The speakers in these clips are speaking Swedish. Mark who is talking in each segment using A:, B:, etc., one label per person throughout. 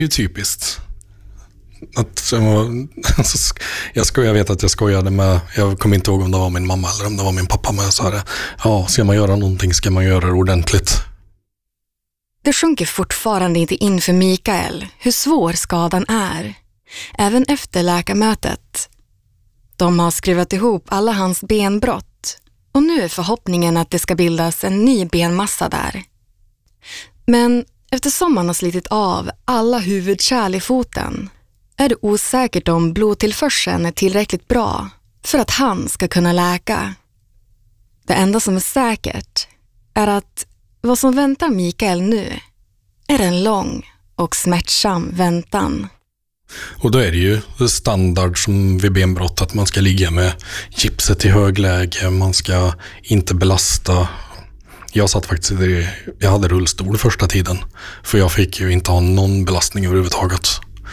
A: Det är ju typiskt. Att jag vet att jag skojade med, jag kommer inte ihåg om det var min mamma eller om det var min pappa, men jag sa det. Ja, ska man göra någonting ska man göra det ordentligt.
B: Det sjunker fortfarande inte in för Mikael hur svår skadan är, även efter läkarmötet. De har skruvat ihop alla hans benbrott och nu är förhoppningen att det ska bildas en ny benmassa där. Men eftersom han har slitit av alla huvudkärl i foten är det osäkert om blodtillförseln är tillräckligt bra för att han ska kunna läka. Det enda som är säkert är att vad som väntar Mikael nu är en lång och smärtsam väntan.
A: Och då är det ju standard som vid benbrott att man ska ligga med gipset i högläge, man ska inte belasta. Jag satt faktiskt jag hade rullstol första tiden, för jag fick ju inte ha någon belastning överhuvudtaget.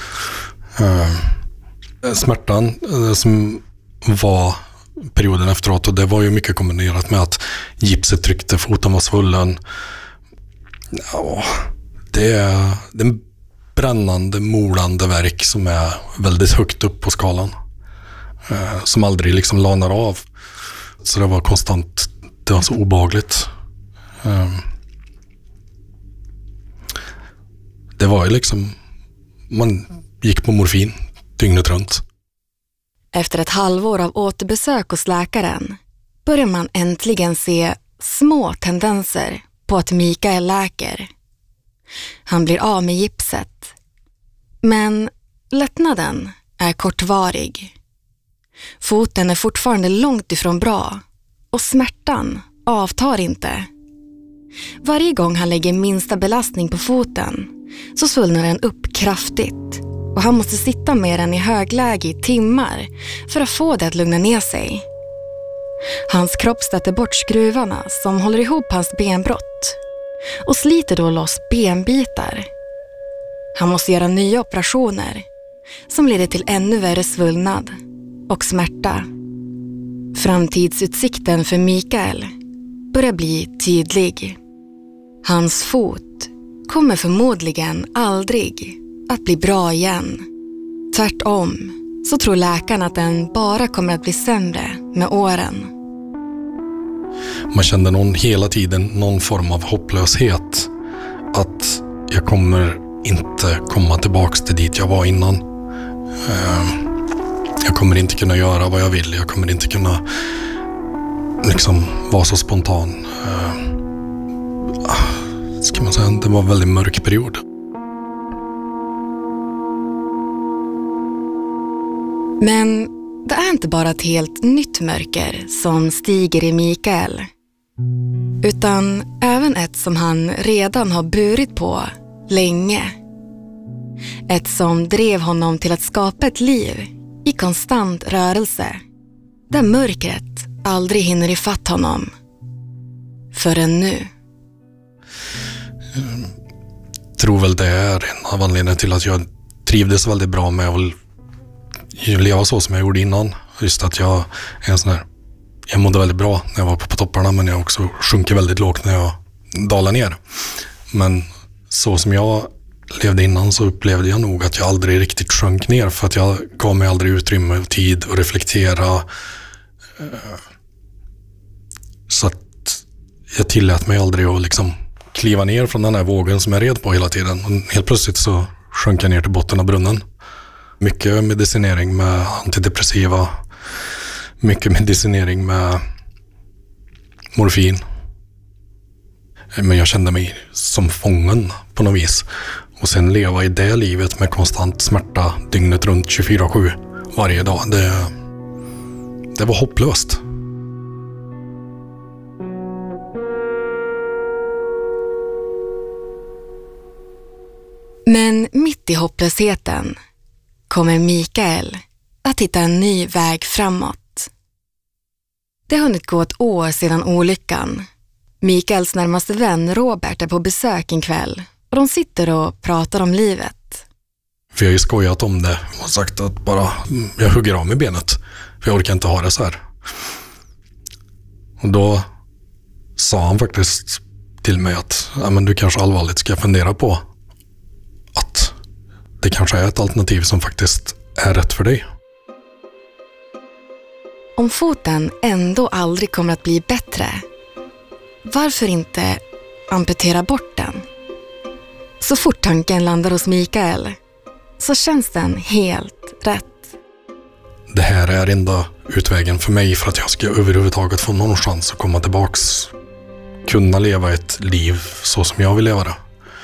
A: Smärtan som var perioden efteråt, och det var ju mycket kombinerat med att gipset tryckte, foten var svullen. Ja, det är en brännande, molande verk som är väldigt högt upp på skalan, som aldrig liksom lanar av. Så det var konstant, det var så obehagligt. Det var ju liksom, man gick på morfin dygnet runt.
B: Efter ett halvår av återbesök hos läkaren börjar man äntligen se små tendenser på att Mikael läker. Han blir av med gipset. Men lättnaden är kortvarig. Foten är fortfarande långt ifrån bra och smärtan avtar inte. Varje gång han lägger minsta belastning på foten så svullnar den upp kraftigt och han måste sitta med den i högläge i timmar för att få det att lugna ner sig. Hans kropp stöter bort skruvarna som håller ihop hans benbrott och sliter då loss benbitar. Han måste göra nya operationer som leder till ännu värre svullnad och smärta. Framtidsutsikten för Mikael börjar bli tydlig. Hans fot kommer förmodligen aldrig att bli bra igen. Tvärtom så tror läkaren att den bara kommer att bli sämre med åren.
A: Man kände hela tiden någon form av hopplöshet. Att jag kommer inte komma tillbaks till dit jag var innan. Jag kommer inte kunna göra vad jag vill. Jag kommer inte kunna liksom vara så spontan. Ska man säga, det var en väldigt mörk period.
B: Men det är inte bara ett helt nytt mörker som stiger i Mikael, utan även ett som han redan har burit på länge. Ett som drev honom till att skapa ett liv i konstant rörelse, där mörkret aldrig hinner ifatt honom. Förrän nu.
A: Jag tror väl det är en av anledningarna till att jag trivdes väldigt bra med att leva så som jag gjorde innan. Just att jag är en sån här, jag mådde väldigt bra när jag var på topparna, men jag också sjunker väldigt lågt när jag dalar ner. Men så som jag levde innan så upplevde jag nog att jag aldrig riktigt sjönk ner, för att jag gav mig aldrig utrymme och tid att reflektera. Så att jag tillät mig aldrig att liksom kliva ner från den här vågen som jag red på hela tiden. Och helt plötsligt så sjönk jag ner till botten av brunnen. Mycket medicinering med antidepressiva, mycket medicinering med morfin. Men jag kände mig som fången på något vis. Och sen leva i det livet med konstant smärta dygnet runt 24/7 varje dag. Det var hopplöst.
B: Men mitt i hopplösheten kommer Mikael att hitta en ny väg framåt. Det har hunnit gå ett år sedan olyckan. Mikaels närmaste vän Robert är på besök en kväll och de sitter och pratar om livet.
A: För jag har ju skojat om det och sagt att bara jag hugger av mig benet, för jag orkar inte ha det så här. Och då sa han faktiskt till mig att ja, men du kanske allvarligt ska fundera på att det kanske är ett alternativ som faktiskt är rätt för dig.
B: Om foten ändå aldrig kommer att bli bättre, varför inte amputera bort den? Så fort tanken landar hos Mikael så känns den helt rätt.
A: Det här är enda utvägen för mig för att jag ska överhuvudtaget få någon chans att komma tillbaks. Kunna leva ett liv så som jag vill leva det.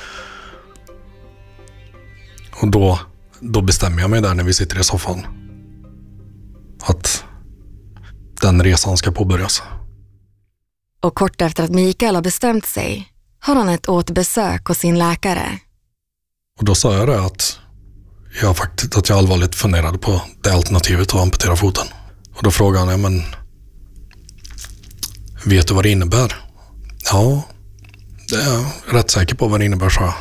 A: Och då bestämmer jag mig där när vi sitter i soffan att den resan ska påbörjas.
B: Och kort efter att Mikael har bestämt sig har han ett återbesök hos sin läkare.
A: Och då sa jag det att jag allvarligt funderade på det alternativet att amputera foten. Och då frågade han, men vet du vad det innebär? Ja, det är jag rätt säker på vad det innebär, sa jag.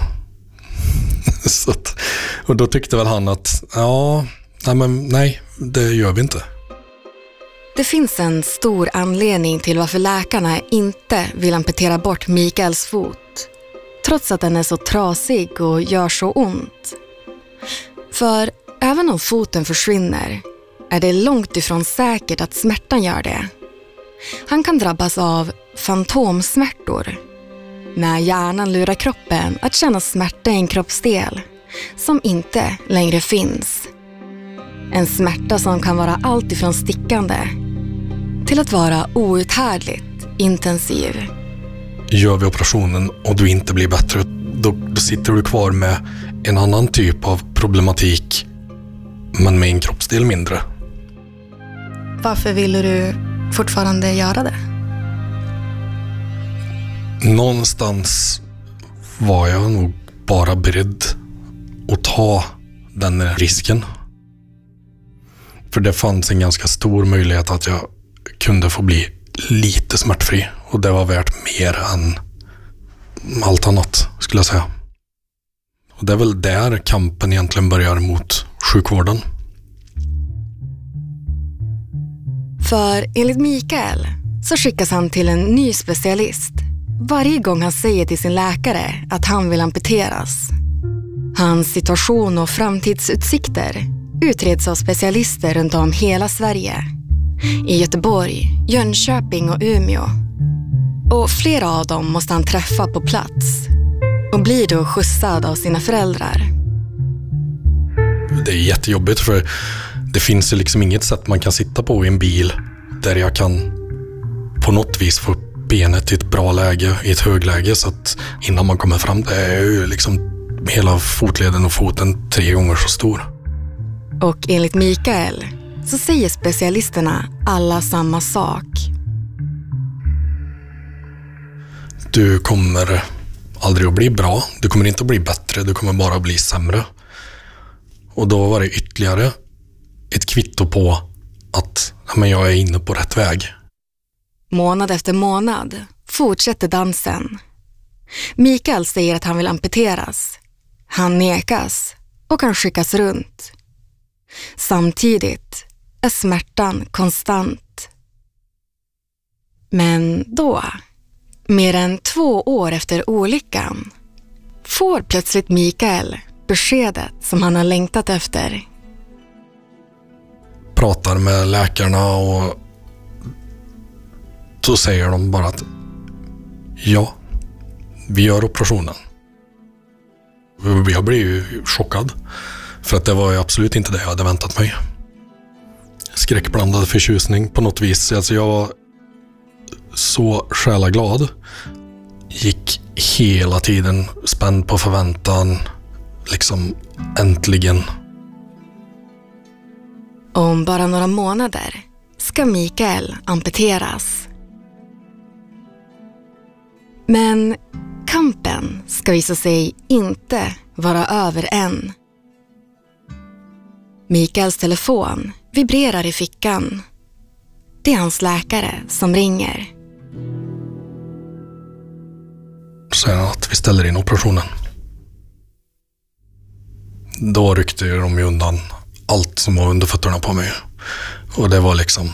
A: Och då tyckte väl han att nej, det gör vi inte.
B: Det finns en stor anledning till varför läkarna inte vill amputera bort Mikaels fot, trots att den är så trasig och gör så ont. För även om foten försvinner är det långt ifrån säkert att smärtan gör det. Han kan drabbas av fantomsmärtor, när hjärnan lurar kroppen att känna smärta i en kroppsdel som inte längre finns. En smärta som kan vara allt ifrån stickande till att vara outhärdligt intensiv.
A: Gör vi operationen och du inte blir bättre, då sitter du kvar med en annan typ av problematik, men med en kroppsdel mindre.
B: Varför ville du fortfarande göra det?
A: Någonstans var jag nog bara beredd att ta den risken. För det fanns en ganska stor möjlighet att jag kunde få bli lite smärtfri. Och det var värt mer än allt annat, skulle jag säga. Och det är väl där kampen egentligen börjar mot sjukvården.
B: För enligt Mikael så skickas han till en ny specialist varje gång han säger till sin läkare att han vill amputeras. Hans situation och framtidsutsikter utreds av specialister runt om hela Sverige. I Göteborg, Jönköping och Umeå. Och flera av dem måste han träffa på plats och blir då skjutsad av sina föräldrar.
A: Det är jättejobbigt, för det finns ju liksom inget sätt man kan sitta på i en bil där jag kan på något vis få benet i ett bra läge, i ett högläge, så att innan man kommer fram, det är ju liksom hela fotleden och foten 3 gånger så stor.
B: Och enligt Mikael så säger specialisterna alla samma sak.
A: Du kommer aldrig att bli bra, du kommer inte att bli bättre, du kommer bara att bli sämre. Och då var det ytterligare ett kvitto på att jag är inne på rätt väg.
B: Månad efter månad fortsätter dansen. Mikael säger att han vill amputeras. Han nekas och kan skickas runt. Samtidigt är smärtan konstant. Men då, mer än 2 år efter olyckan, får plötsligt Mikael beskedet som han har längtat efter.
A: Pratar med läkarna och så säger de bara att ja, vi gör operationen. Jag blev ju chockad, för att det var ju absolut inte det jag hade väntat mig. Skräckblandad förtjusning på något vis. Alltså jag var så själaglad. Gick hela tiden spänd på förväntan. Liksom äntligen.
B: Om bara några månader ska Mikael amputeras. Men kampen ska visa sig inte vara över än. Mikaels telefon vibrerar i fickan. Det är hans läkare som ringer.
A: Säger han att vi ställer in operationen. Då ryckte de ju undan allt som var under fötterna på mig. Och det var liksom...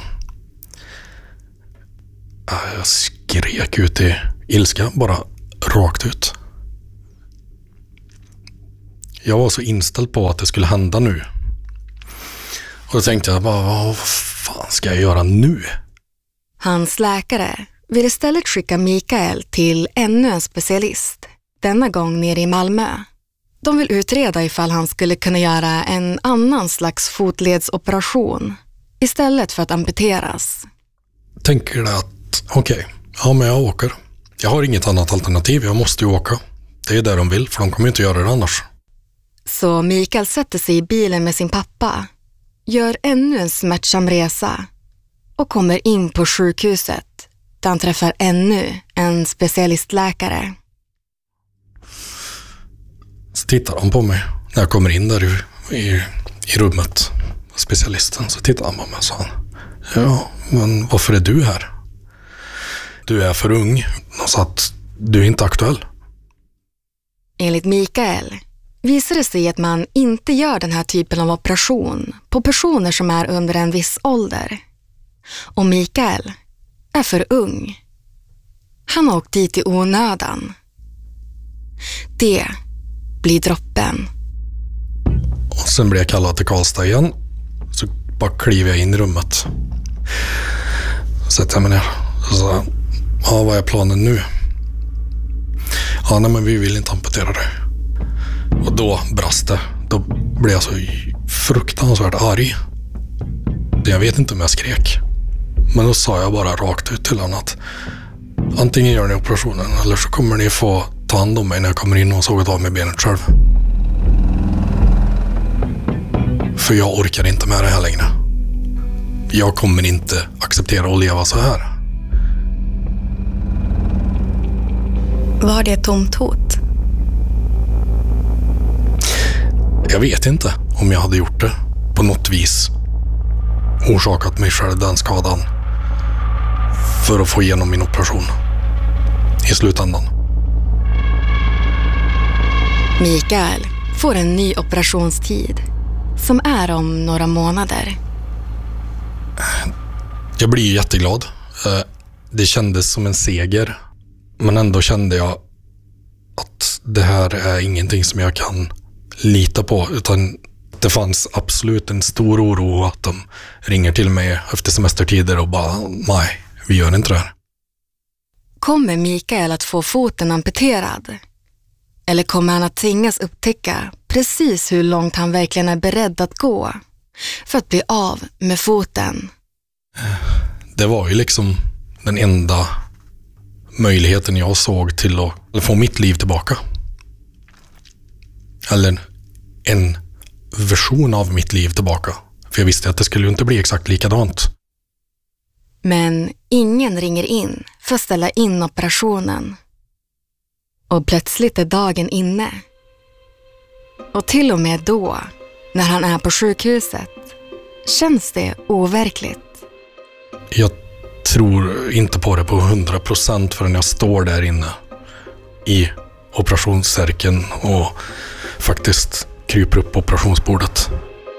A: Jag skrek ut i ilska, bara rakt ut. Jag var så inställd på att det skulle hända nu. Och då tänkte jag bara, vad fan ska jag göra nu?
B: Hans läkare vill istället skicka Mikael till ännu en specialist, denna gång nere i Malmö. De vill utreda ifall han skulle kunna göra en annan slags fotledsoperation istället för att amputeras.
A: Tänker att okej, men jag åker. Jag har inget annat alternativ, jag måste ju åka. Det är det de vill, för de kommer inte göra det annars.
B: Så Mikael sätter sig i bilen med sin pappa, gör ännu en smärtsam resa och kommer in på sjukhuset där han träffar ännu en specialistläkare.
A: Så tittar han på mig när jag kommer in där i rummet. Specialisten, så tittar han på mig och sa, ja, men varför är du här? Du är för ung, så att du är inte aktuell.
B: Enligt Mikael visar det sig att man inte gör den här typen av operation på personer som är under en viss ålder. Och Mikael är för ung. Han har åkt dit i onödan. Det blir droppen.
A: Och sen blir jag kallad till Karlstad igen. Så bara kliver jag in i rummet. Sätter jag mig ner. Och så, vad är planen nu? Nej, men vi vill inte amputera dig. Och då brast det. Då blev jag så fruktansvärt arg. Jag vet inte om jag skrek. Men då sa jag bara rakt ut till honom att antingen gör ni operationen eller så kommer ni få ta hand om mig när jag kommer in och sågat av mig benet själv. För jag orkar inte med det här längre. Jag kommer inte acceptera att leva så här.
B: Var det ett tomt hot?
A: Jag vet inte om jag hade gjort det på något vis. Orsakat mig själv den skadan för att få igenom min operation i slutändan.
B: Mikael får en ny operationstid som är om några månader.
A: Jag blir jätteglad. Det kändes som en seger. Men ändå kände jag att det här är ingenting som jag kan lita på. Utan det fanns absolut en stor oro att de ringer till mig efter semestertider och bara, nej, vi gör inte det här.
B: Kommer Mikael att få foten amputerad? Eller kommer han att tvingas upptäcka precis hur långt han verkligen är beredd att gå för att bli av med foten?
A: Det var ju liksom den enda möjligheten jag såg till att få mitt liv tillbaka. Eller en version av mitt liv tillbaka. För jag visste att det skulle inte bli exakt likadant.
B: Men ingen ringer in för att ställa in operationen. Och plötsligt är dagen inne. Och till och med då, när han är på sjukhuset, känns det overkligt.
A: Jag tror inte på det på 100% förrän jag står där inne i operationssärken och faktiskt kryper upp på operationsbordet.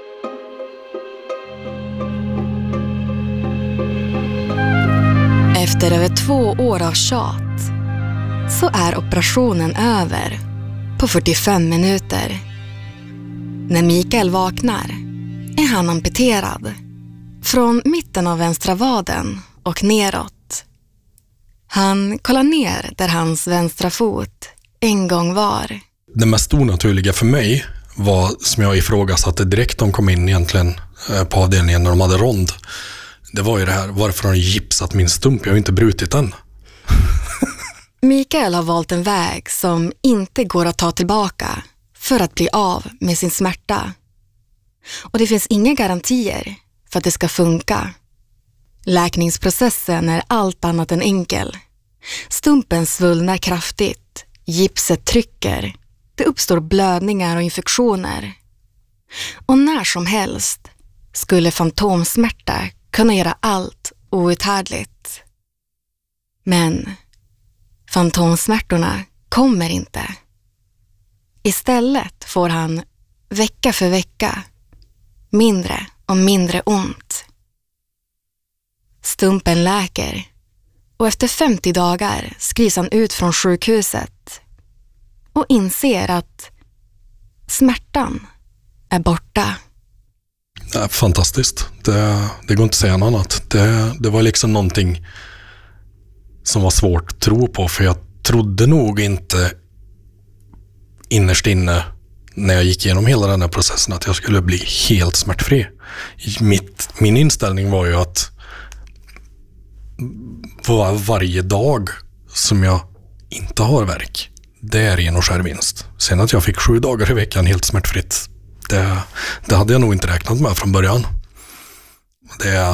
B: Efter över 2 år av tjat så är operationen över på 45 minuter. När Mikael vaknar är han amputerad från mitten av vänstra vaden och neråt. Han kollar ner där hans vänstra fot en gång var.
A: Det mest onaturliga för mig var, som jag ifrågasatte direkt de kom in egentligen på avdelningen när de hade rond. Det var ju det här, varför har de gipsat min stump? Jag har inte brutit den.
B: Mikael har valt en väg som inte går att ta tillbaka för att bli av med sin smärta. Och det finns inga garantier för att det ska funka. Läkningsprocessen är allt annat än enkel. Stumpen svullnar kraftigt, gipset trycker, det uppstår blödningar och infektioner. Och när som helst skulle fantomsmärta kunna göra allt outhärdligt. Men fantomsmärtorna kommer inte. Istället får han vecka för vecka mindre och mindre ont. Stumpen läker och efter 50 dagar skrivs han ut från sjukhuset och inser att Smärtan är borta.
A: Det är fantastiskt. Det går inte att säga något annat. Det var liksom någonting som var svårt att tro på, för jag trodde nog inte innerst inne när jag gick igenom hela den här processen att jag skulle bli helt smärtfri. Min inställning var ju att varje dag som jag inte har värk, det är en och skär vinst. Sen att jag fick 7 dagar i veckan helt smärtfritt, det hade jag nog inte räknat med från början. Det är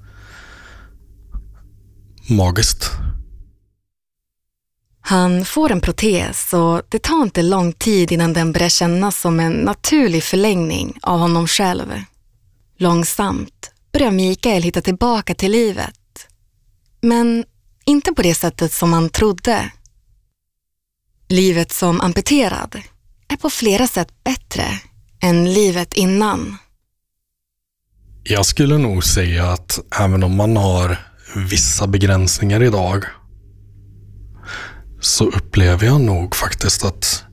A: magiskt.
B: Han får en protes och det tar inte lång tid innan den börjar kännas som en naturlig förlängning av honom själv. Långsamt börjar Mikael hitta tillbaka till livet. Men inte på det sättet som han trodde. Livet som amputerad är på flera sätt bättre än livet innan.
A: Jag skulle nog säga att även om man har vissa begränsningar idag, så upplever jag nog faktiskt att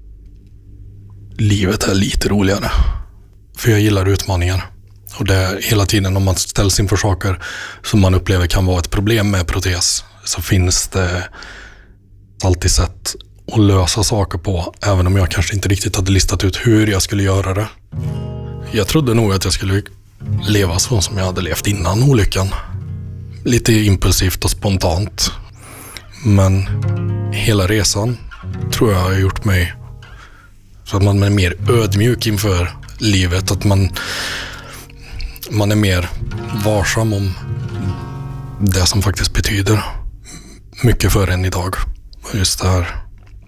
A: livet är lite roligare. För jag gillar utmaningar. Och det är hela tiden, om man ställs inför saker som man upplever kan vara ett problem med protes, så finns det alltid sätt att lösa saker på, även om jag kanske inte riktigt hade listat ut hur jag skulle göra det. Jag trodde nog att jag skulle leva så som jag hade levt innan olyckan. Lite impulsivt och spontant. Men hela resan tror jag har gjort mig så att man är mer ödmjuk inför livet. Att man är mer varsam om det som faktiskt betyder mycket för en idag. Just det här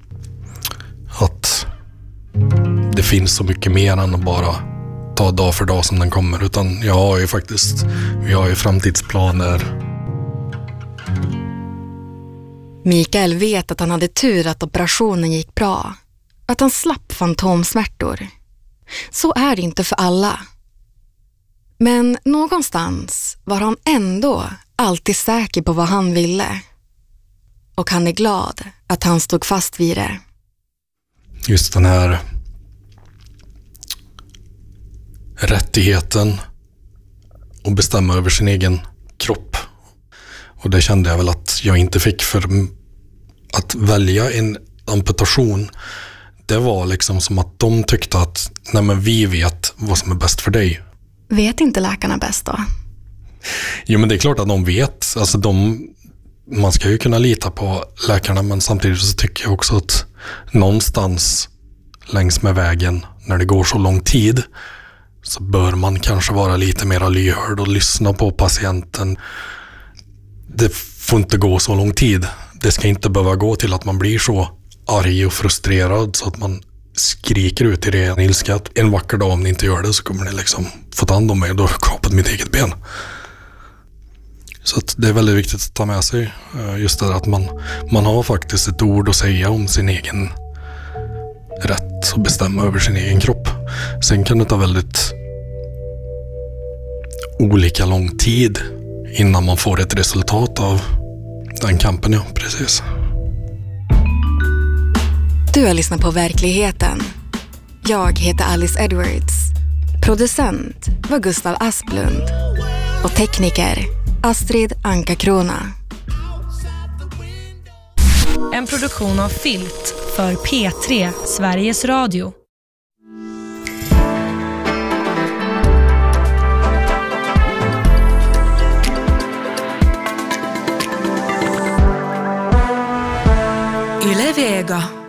A: att det finns så mycket mer än att bara ta dag för dag som den kommer. Utan vi har ju framtidsplaner.
B: Mikael vet att han hade tur att operationen gick bra. Att han slapp fantomsmärtor. Så är det inte för alla. Men någonstans var han ändå alltid säker på vad han ville. Och han är glad att han stod fast vid det.
A: Just den här rättigheten att bestämma över sin egen kropp. Och det kände jag väl att jag inte fick, för att välja en amputation, det var liksom som att de tyckte att nej, men vi vet vad som är bäst för dig.
B: Vet inte läkarna bäst då?
A: Jo, men det är klart att de vet. Alltså man ska ju kunna lita på läkarna, men samtidigt så tycker jag också att någonstans längs med vägen, när det går så lång tid, så bör man kanske vara lite mer lyhörd och lyssna på patienten. Det får inte gå så lång tid. Det ska inte behöva gå till att man blir så arg och frustrerad så att man skriker ut i ren ilska att en vacker dag, om ni inte gör det, så kommer ni liksom få ta hand om mig och då har jag kapat mitt eget ben. Så att det är väldigt viktigt att ta med sig just det att man har faktiskt ett ord att säga om sin egen rätt att bestämma över sin egen kropp. Sen kan det ta väldigt olika lång tid innan man får ett resultat av den kampen, ja, precis.
B: Du har lyssnat på Verkligheten. Jag heter Alice Edwards. Producent var Gustav Asplund. Och tekniker Astrid Anka-Krona.
C: En produktion av Filt för P3 Sveriges Radio. Yle Vega.